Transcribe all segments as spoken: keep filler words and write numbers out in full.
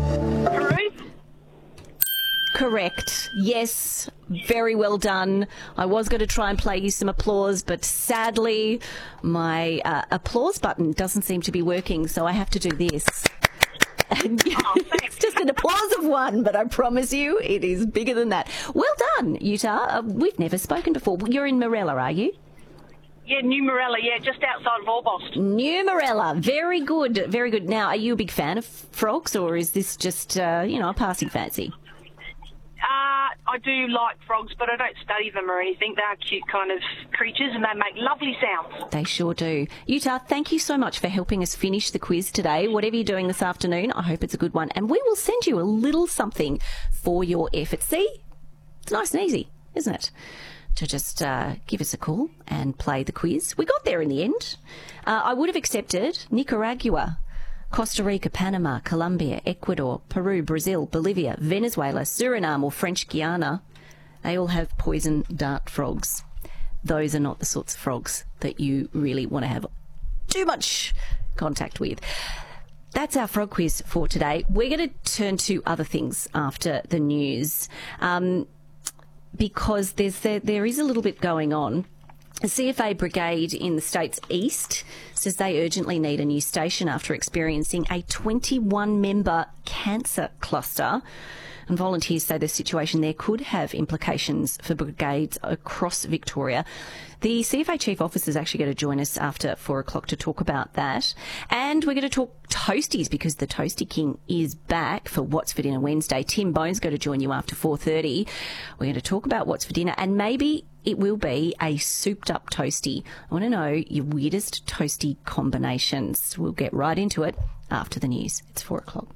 Peru? Correct. Yes. Very well done. I was going to try and play you some applause, but sadly, my uh, applause button doesn't seem to be working, so I have to do this. Oh, It's just an applause of one, but I promise you it is bigger than that. Well done, Utah. Uh, we've never spoken before. You're in Morella, are you? Yeah, New Morella, yeah, just outside of Orbost. New Morella. Very good. Very good. Now, are you a big fan of frogs, or is this just, uh, you know, a passing fancy? Uh, I do like frogs, but I don't study them or anything. They're cute kind of creatures and they make lovely sounds. They sure do. Utah, thank you so much for helping us finish the quiz today. Whatever you're doing this afternoon, I hope it's a good one. And we will send you a little something for your effort. See? It's nice and easy, isn't it? To just uh, give us a call and play the quiz. We got there in the end. Uh, I would have accepted Nicaragua, Costa Rica, Panama, Colombia, Ecuador, Peru, Brazil, Bolivia, Venezuela, Suriname or French Guiana. They all have poison dart frogs. Those are not the sorts of frogs that you really want to have too much contact with. That's our frog quiz for today. We're going to turn to other things after the news um, because there's there, there is a little bit going on. The C F A brigade in the state's east says they urgently need a new station after experiencing a twenty-one member cancer cluster. And volunteers say the situation there could have implications for brigades across Victoria. The C F A chief officer is actually going to join us after four o'clock to talk about that. And we're going to talk toasties because the Toasty King is back for What's for Dinner Wednesday. Tim Bone's going to join you after four thirty. We're going to talk about what's for dinner and maybe it will be a souped up toasty. I want to know your weirdest toasty combinations. We'll get right into it after the news. It's four o'clock.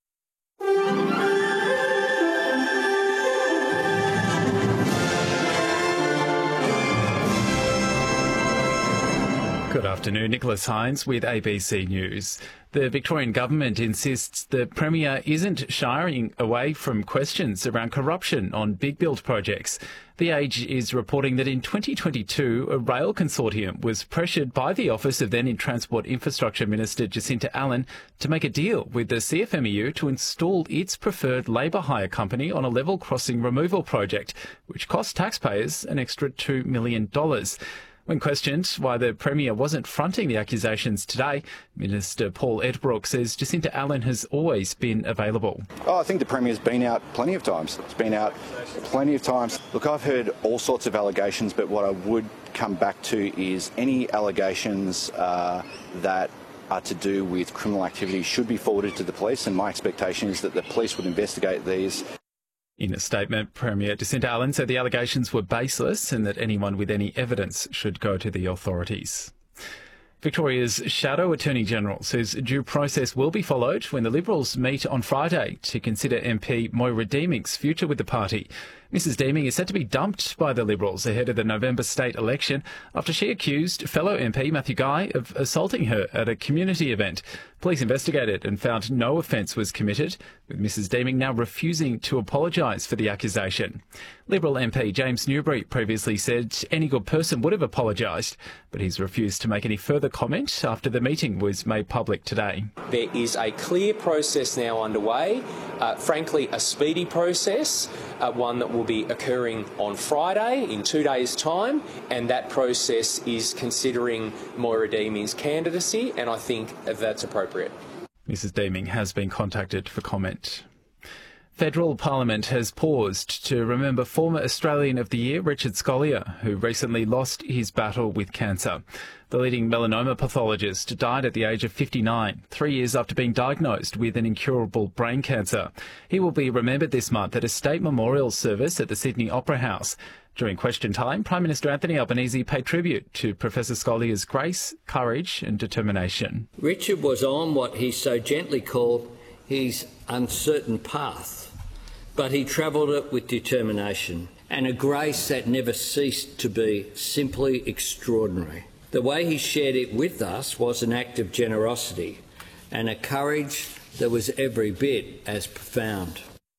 Good afternoon, Nicholas Hines with A B C News. The Victorian government insists the Premier isn't shying away from questions around corruption on big build projects. The Age is reporting that in twenty twenty-two, a rail consortium was pressured by the office of then Transport Infrastructure Minister Jacinta Allen to make a deal with the C F M E U to install its preferred labour hire company on a level crossing removal project, which cost taxpayers an extra two million dollars. When questioned why the Premier wasn't fronting the accusations today, Minister Paul Edbrook says Jacinta Allen has always been available. Oh, I think the Premier's been out plenty of times. It's been out plenty of times. Look, I've heard all sorts of allegations, but what I would come back to is any allegations uh, that are to do with criminal activity should be forwarded to the police, and my expectation is that the police would investigate these. In a statement, Premier Jacinta Allen said the allegations were baseless and that anyone with any evidence should go to the authorities. Victoria's Shadow Attorney-General says due process will be followed when the Liberals meet on Friday to consider M P Moira Deeming's future with the party. Missus Deeming is set to be dumped by the Liberals ahead of the November state election after she accused fellow M P Matthew Guy of assaulting her at a community event. Police investigated and found no offence was committed, with Missus Deeming now refusing to apologise for the accusation. Liberal M P James Newbury previously said any good person would have apologised, but he's refused to make any further comment after the meeting was made public today. There is a clear process now underway, uh, frankly a speedy process, uh, one that will be occurring on Friday in two days' time, and that process is considering Moira Deeming's candidacy, and I think that's appropriate. Missus Deeming has been contacted for comment. Federal Parliament has paused to remember former Australian of the Year Richard Scolyer, who recently lost his battle with cancer. The leading melanoma pathologist died at the age of fifty-nine, three years after being diagnosed with an incurable brain cancer. He will be remembered this month at a state memorial service at the Sydney Opera House. During question time, Prime Minister Anthony Albanese paid tribute to Professor Scollier's grace, courage and determination. Richard was on what he so gently called his uncertain path, but he travelled it with determination and a grace that never ceased to be simply extraordinary. The way he shared it with us was an act of generosity and a courage that was every bit as profound.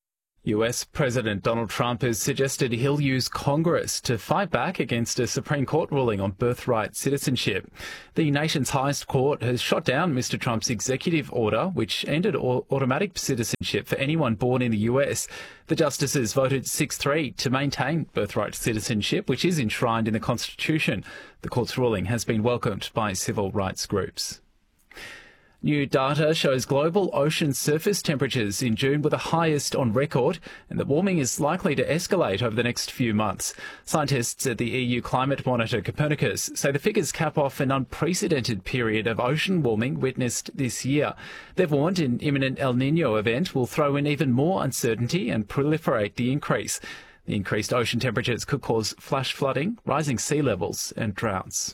U S President Donald Trump has suggested he'll use Congress to fight back against a Supreme Court ruling on birthright citizenship. The nation's highest court has shot down Mister Trump's executive order, which ended automatic citizenship for anyone born in the U S. The justices voted six three to maintain birthright citizenship, which is enshrined in the Constitution. The court's ruling has been welcomed by civil rights groups. New data shows global ocean surface temperatures in June were the highest on record, and that warming is likely to escalate over the next few months. Scientists at the E U climate monitor Copernicus say the figures cap off an unprecedented period of ocean warming witnessed this year. They've warned an imminent El Niño event will throw in even more uncertainty and proliferate the increase. The increased ocean temperatures could cause flash flooding, rising sea levels and droughts.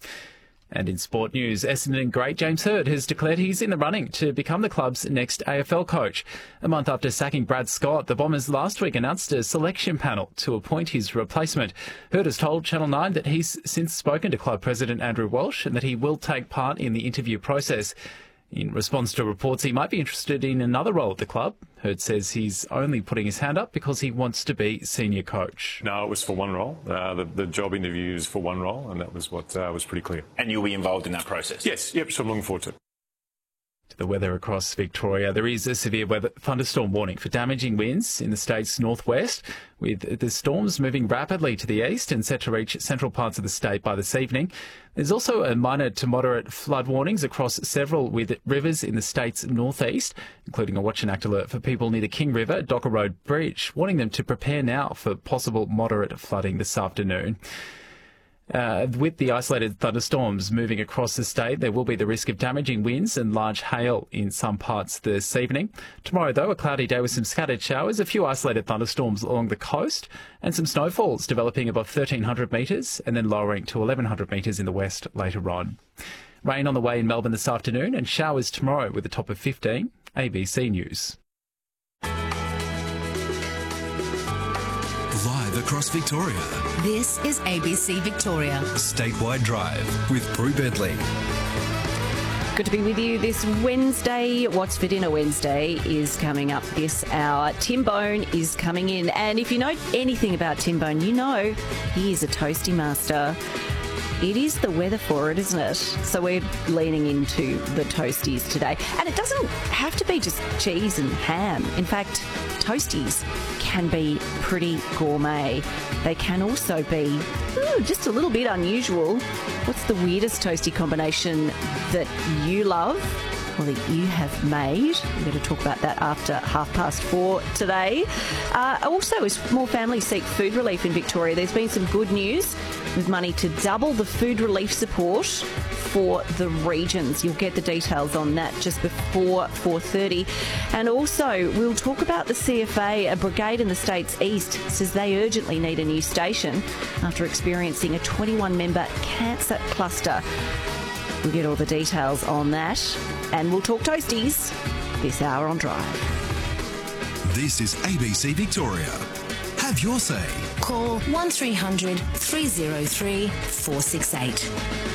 And in sport news, Essendon great James Hird has declared he's in the running to become the club's next A F L coach. A month after sacking Brad Scott, the Bombers last week announced a selection panel to appoint his replacement. Hird has told Channel nine that he's since spoken to club president Andrew Walsh and that he will take part in the interview process. In response to reports he might be interested in another role at the club, Hird says he's only putting his hand up because he wants to be senior coach. No, it was for one role. Uh, the, the job interview is for one role, and that was what uh, was pretty clear. And you'll be involved in that process? Yes, yep, so I'm looking forward to it. To the weather across Victoria, there is a severe weather thunderstorm warning for damaging winds in the state's northwest, with the storms moving rapidly to the east and set to reach central parts of the state by this evening. There's also a minor to moderate flood warnings across several with rivers in the state's northeast, including a watch and act alert for people near the King River, Docker Road Bridge, warning them to prepare now for possible moderate flooding this afternoon. Uh, with the isolated thunderstorms moving across the state, there will be the risk of damaging winds and large hail in some parts this evening. Tomorrow, though, a cloudy day with some scattered showers, a few isolated thunderstorms along the coast, and some snowfalls developing above thirteen hundred metres and then lowering to eleven hundred metres in the west later on. Rain on the way in Melbourne this afternoon and showers tomorrow with a top of fifteen. A B C News. Live across Victoria. This is A B C Victoria. Statewide Drive with Prue Bedley. Good to be with you this Wednesday. What's for Dinner Wednesday is coming up this hour. Tim Bone is coming in. And if you know anything about Tim Bone, you know he is a toasty master. It is the weather for it, isn't it? So we're leaning into the toasties today. And it doesn't have to be just cheese and ham. In fact, toasties can be pretty gourmet. They can also be ooh, just a little bit unusual. What's the weirdest toasty combination that you love or that you have made? We're going to talk about that after half past four today. Uh, also, as more families seek food relief in Victoria, there's been some good news with money to double the food relief support for the regions. You'll get the details on that just before four thirty. And also, we'll talk about the C F A. A brigade in the state's east says they urgently need a new station after experiencing a twenty-one member cancer cluster. We'll get all the details on that. And we'll talk toasties this hour on Drive. This is A B C Victoria. Have your say. Call one three hundred three oh three four six eight.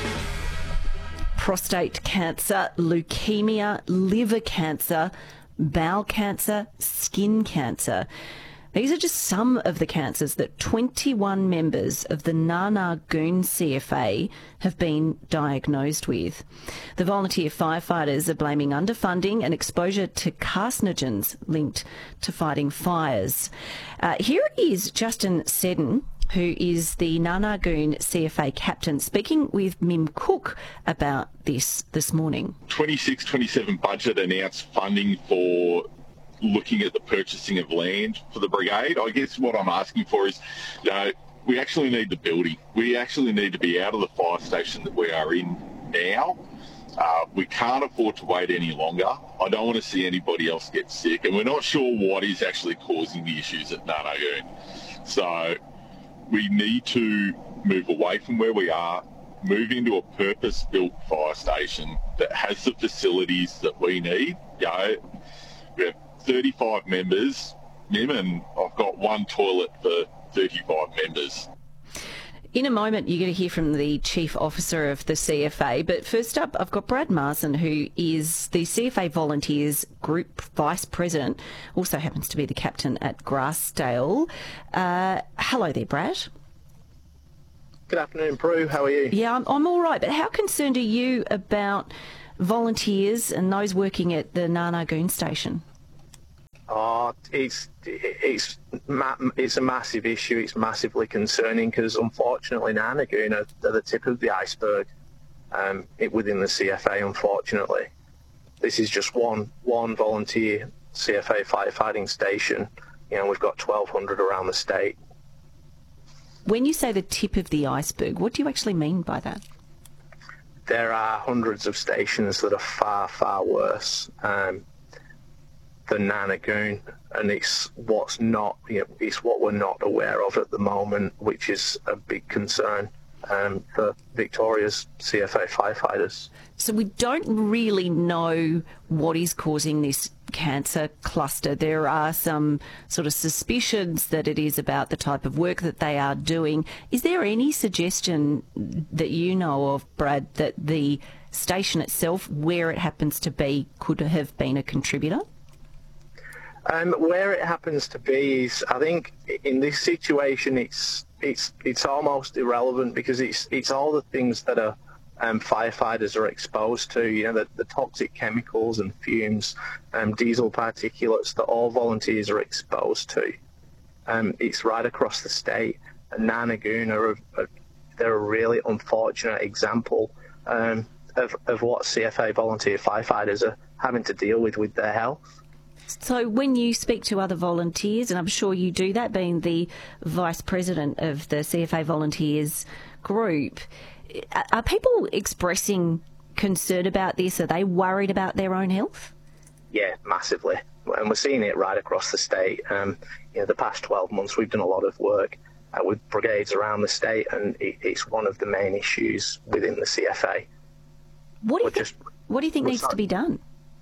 Prostate cancer, leukemia, liver cancer, bowel cancer, skin cancer. These are just some of the cancers that twenty-one members of the Nar Goon C F A have been diagnosed with. The volunteer firefighters are blaming underfunding and exposure to carcinogens linked to fighting fires. Uh, here is Justin Seddon, who is the Nar Goon C F A captain, speaking with Mim Cook about this this morning. twenty-six twenty-seven budget announced funding for looking at the purchasing of land for the brigade. I guess what I'm asking for is, you know, we actually need the building. We actually need to be out of the fire station that we are in now. Uh, we can't afford to wait any longer. I don't want to see anybody else get sick, and we're not sure what is actually causing the issues at Nar Goon. So we need to move away from where we are, move into a purpose-built fire station that has the facilities that we need. You know, we have thirty-five members, Mim, and I've got one toilet for thirty-five members. In a moment, you're going to hear from the Chief Officer of the C F A. But first up, I've got Brad Marsden, who is the C F A Volunteers Group Vice President, also happens to be the captain at Grassdale. Uh, hello there, Brad. Good afternoon, Prue. How are you? Yeah, I'm, I'm all right. But how concerned are you about volunteers and those working at the Narnagoon station? Oh, it's it's it's a massive issue. It's massively concerning because, unfortunately, Narnagoon are, are the tip of the iceberg um, it, within the C F A. Unfortunately, this is just one one volunteer C F A firefighting station. You know, we've got twelve hundred around the state. When you say the tip of the iceberg, what do you actually mean by that? There are hundreds of stations that are far far worse. Um, than Narnagoon, and it's what's not, you know, it's what we're not aware of at the moment, which is a big concern um, for Victoria's C F A firefighters. So we don't really know what is causing this cancer cluster. There are some sort of suspicions that it is about the type of work that they are doing. Is there any suggestion that you know of, Brad, that the station itself, where it happens to be, could have been a contributor? Um, where it happens to be is, I think, in this situation, it's it's it's almost irrelevant because it's it's all the things that are um, firefighters are exposed to. You know, the, the toxic chemicals and fumes, um, diesel particulates that all volunteers are exposed to. Um, it's right across the state, and Narnagoon are a, a, they're a really unfortunate example um, of of what C F A volunteer firefighters are having to deal with with their health. So when you speak to other volunteers, and I'm sure you do that, being the Vice President of the C F A Volunteers Group, are people expressing concern about this? Are they worried about their own health? Yeah, massively. And we're seeing it right across the state. Um, you know, the past twelve months, we've done a lot of work uh, with brigades around the state, and it, it's one of the main issues within the C F A. What do you, th- just, what do you think needs sorry. to be done?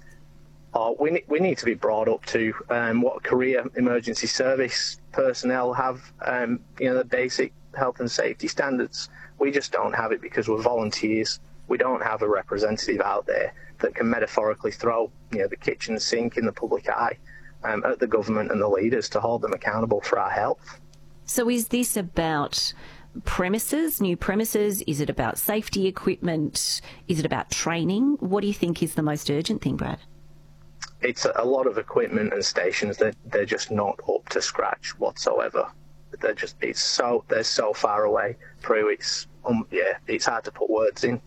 Oh, we, ne- we need to be brought up to um, what career emergency service personnel have, um, you know, the basic health and safety standards. We just don't have it because we're volunteers. We don't have a representative out there that can metaphorically throw, you know, the kitchen sink in the public eye um, at the government and the leaders to hold them accountable for our health. So is this about premises, new premises? Is it about safety equipment? Is it about training? What do you think is the most urgent thing, Brad? It's a lot of equipment and stations that they're just not up to scratch whatsoever. They're just it's so they're so far away. Prue, it's um, yeah, it's hard to put words in.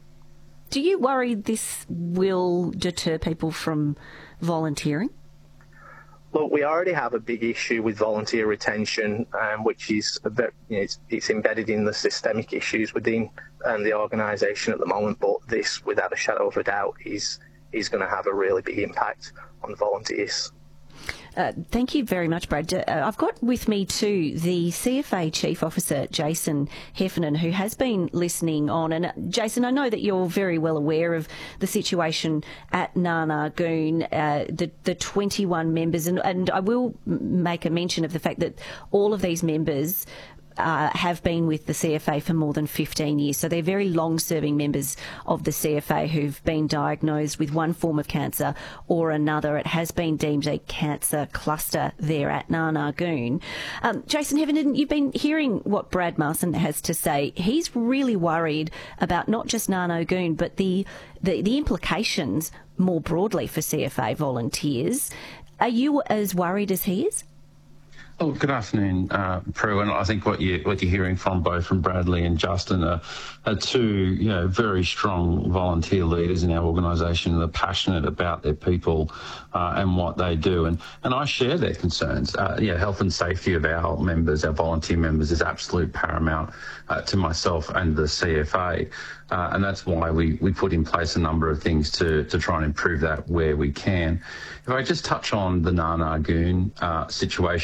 Do you worry this will deter people from volunteering? Look, we already have a big issue with volunteer retention, um, which is a bit, you know, it's, it's embedded in the systemic issues within um, the organisation at the moment. But this, without a shadow of a doubt, is is going to have a really big impact on volunteers. Uh, thank you very much, Brad. Uh, I've got with me too the C F A Chief Officer, Jason Heffernan, who has been listening on. And uh, Jason, I know that you're very well aware of the situation at Narnagoon, uh, the, the twenty-one members, and, and I will make a mention of the fact that all of these members Uh, have been with the C F A for more than fifteen years. So they're very long-serving members of the C F A who've been diagnosed with one form of cancer or another. It has been deemed a cancer cluster there at Narnagoon. Um, Jason Heffernan, you've been hearing what Brad Marsden has to say. He's really worried about not just Narnagoon, but the, the, the implications more broadly for C F A volunteers. Are you as worried as he is? Oh, good afternoon, uh, Prue. And I think what you what you're hearing from both from Bradley and Justin are, are two, you know, very strong volunteer leaders in our organisation that are passionate about their people uh, and what they do. And and I share their concerns. Uh, yeah, health and safety of our members, our volunteer members, is absolute paramount uh, to myself and the C F A. Uh, and that's why we, we put in place a number of things to, to try and improve that where we can. If I just touch on the Narnagoon uh, situation, we've been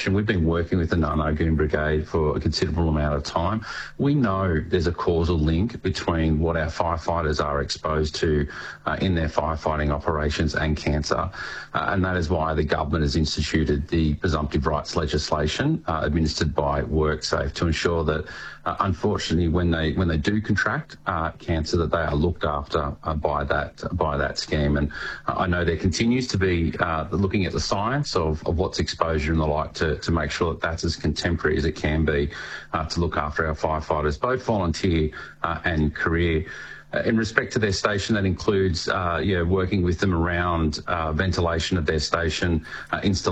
working with the Ngarrngoon Brigade for a considerable amount of time. We know there's a causal link between what our firefighters are exposed to uh, in their firefighting operations and cancer, uh, and that is why the government has instituted the presumptive rights legislation uh, administered by WorkSafe to ensure that, uh, unfortunately, when they when they do contract uh, cancer, that they are looked after uh, by that by that scheme. And uh, I know there continues to be uh, looking at the science of, of what's exposure and the like to, to make sure that that's as contemporary as it can be uh, to look after our firefighters, both volunteer uh, and career. Uh, in respect to their station, that includes uh, yeah, working with them around uh, ventilation of their station, uh, installation